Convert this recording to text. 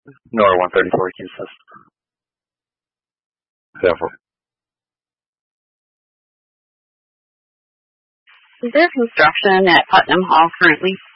NOR 134 QSIS. Therefore. Is there construction at Putnam Hall currently?